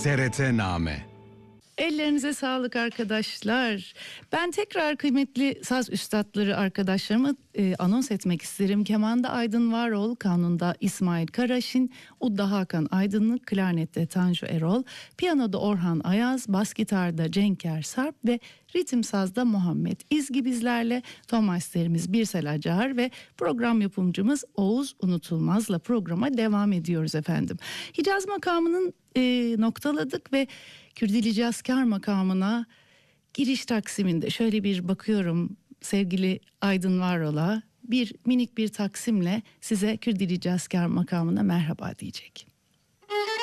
TRT-Name. Ellerinize sağlık arkadaşlar. Ben tekrar kıymetli saz üstadları arkadaşlarımı anons etmek isterim. Kemanda Aydın Varol, kanunda İsmail Karaşin, udda Hakan Aydınlık, klarnette Tanju Erol, piyanoda Orhan Ayaz, bas gitarda Cenker Sarp ve ritim sazda Muhammed İzgi bizlerle. Tomasterimiz Birsel Acar ve program yapımcımız Oğuz Unutulmaz'la programa devam ediyoruz efendim. Hicaz makamının noktaladık ve Kürdili Cazkar makamına giriş taksiminde şöyle bir bakıyorum sevgili Aydın Varol'a, minik bir taksimle size Kürdili Cazkar makamına merhaba diyecek.